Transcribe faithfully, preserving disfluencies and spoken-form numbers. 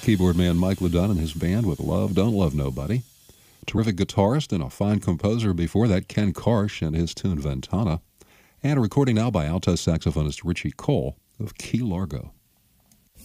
Keyboard man Mike LeDunn and his band with Love Don't Love Nobody. Terrific guitarist and a fine composer before that, Ken Karsh and his tune Ventana. And a recording now by alto saxophonist Richie Cole of Key Largo.